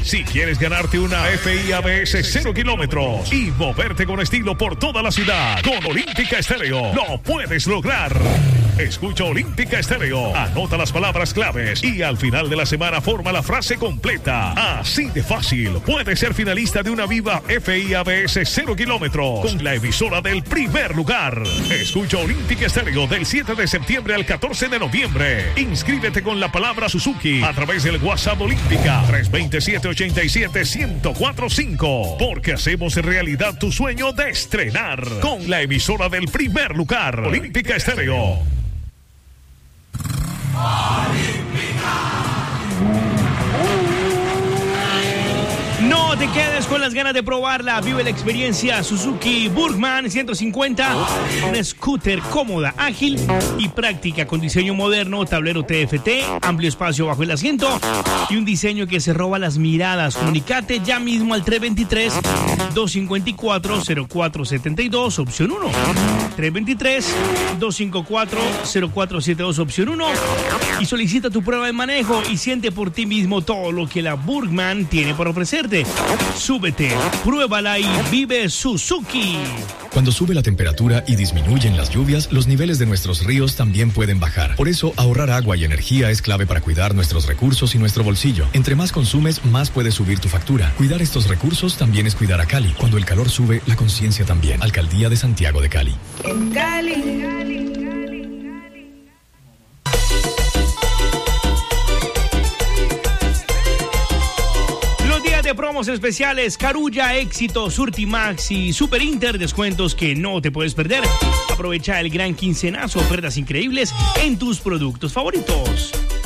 Si quieres ganarte una FI ABS 0 kilómetros y moverte con estilo por toda la ciudad, con Olímpica Estéreo lo puedes lograr. Escucha Olímpica Estéreo, anota las palabras claves y al final de la semana forma la frase completa. Así de fácil, puedes ser finalista de una Viva FI ABS 0 kilómetros con la emisora del primer lugar. Escucha Olímpica Estéreo del 7 de septiembre al 14 de noviembre. Inscríbete con la palabra Suzuki a través del WhatsApp Olímpica 327-87-1045, porque hacemos realidad tu sueño de estrenar con la emisora del primer lugar. Olímpica Estéreo. No te quedes con las ganas de probarla. Vive la experiencia Suzuki Burgman 150. Una scooter cómoda, ágil y práctica con diseño moderno, tablero TFT, amplio espacio bajo el asiento y un diseño que se roba las miradas. Comunicate ya mismo al 323-254-0472, opción 1. 323-254-0472, opción 1. Y solicita tu prueba de manejo y siente por ti mismo todo lo que la Burgman tiene para ofrecerte. Súbete, pruébala y vive Suzuki. Cuando sube la temperatura y disminuyen las lluvias, los niveles de nuestros ríos también pueden bajar. Por eso, ahorrar agua y energía es clave para cuidar nuestros recursos y nuestro bolsillo. Entre más consumes, más puede subir tu factura. Cuidar estos recursos también es cuidar a Cali. Cuando el calor sube, la conciencia también. Alcaldía de Santiago de Cali. En Cali. De promos especiales, Carulla, Éxito, Surtimax y Super Inter, descuentos que no te puedes perder. Aprovecha el gran quincenazo, ofertas increíbles en tus productos favoritos.